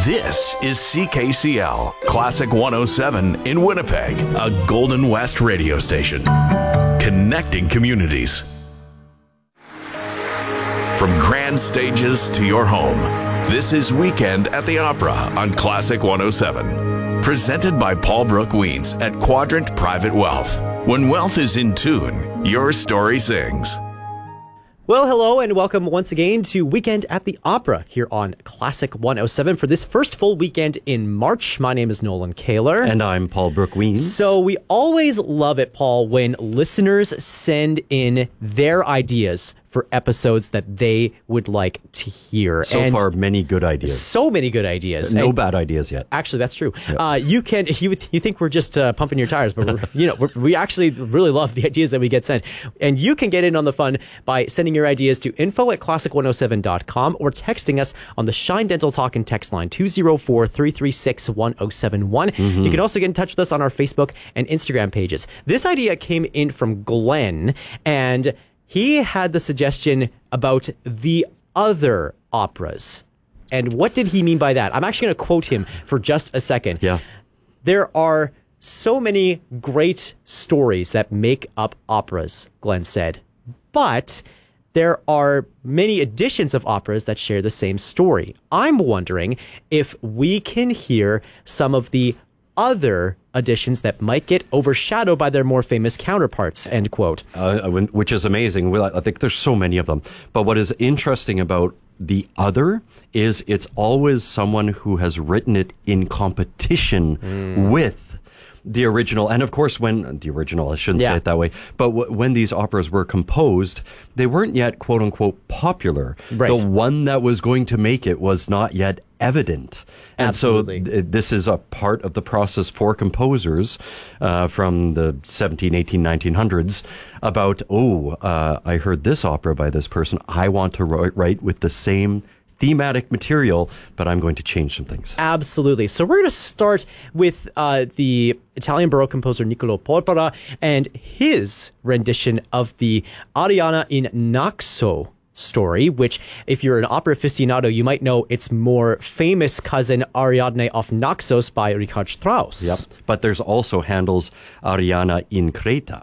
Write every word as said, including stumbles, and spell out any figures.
This is C K C L, Classic one oh seven in Winnipeg, a Golden West radio station. Connecting communities. From grand stages to your home, this is Weekend at the Opera on Classic one oh seven. Presented by Paul Brooke Weens at Quadrant Private Wealth. When wealth is in tune, your story sings. Well, hello and welcome once again to Weekend at the Opera here on Classic one oh seven for this first full weekend in March. My name is Nolan Kaler. And I'm Paul Brooke Weens. So we always love it, Paul, when listeners send in their ideas for episodes that they would like to hear. So and far, many good ideas. So many good ideas. No and bad ideas yet. Actually, that's true. Yep. Uh, you can you you think we're just uh, pumping your tires, but we're, you know we're, we actually really love the ideas that we get sent, and you can get in on the fun by sending your ideas to info at classic one oh seven dot com or texting us on the Shine Dental Talk and text line two oh four, three three six, one oh seven one. Mm-hmm. You can also get in touch with us on our Facebook and Instagram pages. This idea came in from Glenn, and he had the suggestion about the other operas. And what did he mean by that? I'm actually going to quote him for just a second. Yeah. There are so many great stories that make up operas, Glenn said. But there are many editions of operas that share the same story. I'm wondering if we can hear some of the other editions that might get overshadowed by their more famous counterparts, end quote. Uh, which is amazing. Well, I think there's so many of them. But what is interesting about the other is it's always someone who has written it in competition mm. with the original. And of course, when the original, I shouldn't yeah. say it that way, but w- when these operas were composed, they weren't yet quote unquote popular. Right. The one that was going to make it was not yet evident. And Absolutely. so th- this is a part of the process for composers uh, from the seventeen, eighteen, nineteen hundreds about, oh, uh, I heard this opera by this person. I want to write, write with the same thematic material, but I'm going to change some things. Absolutely. So we're going to start with uh, the Italian Baroque composer Niccolo Porpora and his rendition of the Arianna in Naxo story, which, if you're an opera aficionado, you might know its more famous cousin Ariadne of Naxos by Richard Strauss. Yep. But there's also Handel's Arianna in Creta.